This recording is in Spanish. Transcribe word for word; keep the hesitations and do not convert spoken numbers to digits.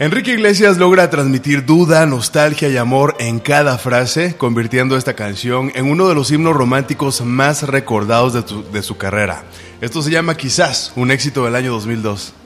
Enrique Iglesias logra transmitir duda, nostalgia y amor en cada frase, convirtiendo esta canción en uno de los himnos románticos más recordados de, tu, de su carrera. Esto se llama Quizás, un éxito del año dos mil dos.